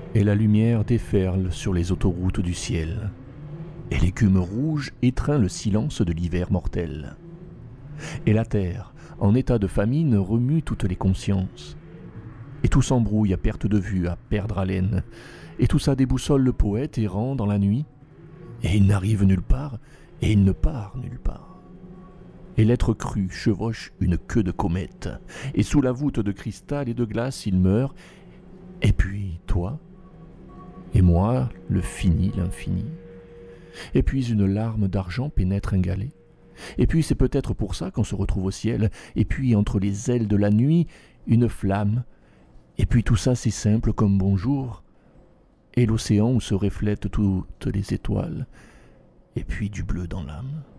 et la lumière déferle sur les autoroutes du ciel, et l'écume rouge étreint le silence de l'hiver mortel. Et la terre, en état de famine, remue toutes les consciences. Et tout s'embrouille à perte de vue, à perdre haleine, et tout ça déboussole le poète errant dans la nuit, et il n'arrive nulle part, et il ne part nulle part. Et l'être cru chevauche une queue de comète, et sous la voûte de cristal et de glace il meurt, et puis toi, et moi, le fini, l'infini. Et puis une larme d'argent pénètre un galet. Et puis c'est peut-être pour ça qu'on se retrouve au ciel. Et puis entre les ailes de la nuit, une flamme. Et puis tout ça c'est simple comme bonjour. Et l'océan où se reflètent toutes les étoiles. Et puis du bleu dans l'âme.